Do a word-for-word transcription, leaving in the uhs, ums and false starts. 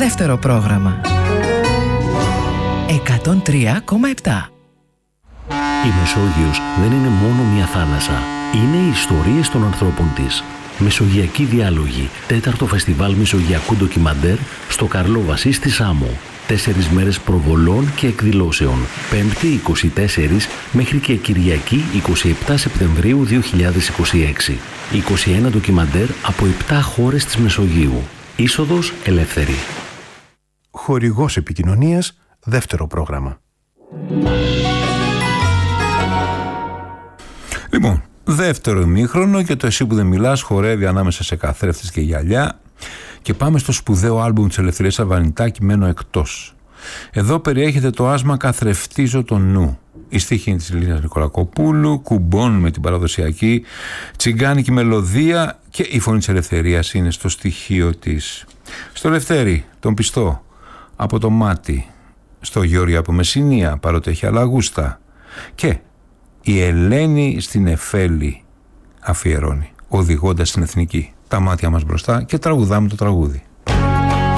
δεύτερο πρόγραμμα. εκατόν τρία κόμμα επτά. Η Μεσόγειος δεν είναι μόνο μια θάλασσα. Είναι οι ιστορίες των ανθρώπων της. Μεσογειακοί διάλογοι. Τέταρτο φεστιβάλ μεσογειακού ντοκιμαντέρ στο Καρλόβασι στη Σάμο. Τέσσερις μέρες προβολών και εκδηλώσεων. Πέμπτη είκοσι τέσσερα μέχρι και Κυριακή είκοσι επτά Σεπτεμβρίου δύο χιλιάδες είκοσι έξι. είκοσι ένα ντοκιμαντέρ από επτά χώρες της Μεσογείου. Είσοδος ελεύθερη. Χορηγός επικοινωνίας, δεύτερο πρόγραμμα. Λοιπόν, δεύτερο ημίχρονο και το «Εσύ που δεν μιλάς» χορεύει ανάμεσα σε καθρέφτες και γυαλιά. Και πάμε στο σπουδαίο άλμπουμ της Ελευθερίας Αρβανιτάκη, «Μένω εκτός». Εδώ περιέχεται το άσμα «Καθρεφτίζω το νου». Η στίχη είναι της Λίνας Νικολακοπούλου, κουμπώνουν με την παραδοσιακή τσιγκάνικη μελωδία και η φωνή της Ελευθερίας είναι στο στοιχείο της. Στο Λευτέρη, τον πιστό, από το μάτι, στο Γιώργη από Μεσσηνία, παρότι έχει άλλα γούστα. Και η Ελένη στην Εφέλη αφιερώνει, οδηγώντας την εθνική. Τα μάτια μας μπροστά και τραγουδάμε το τραγούδι.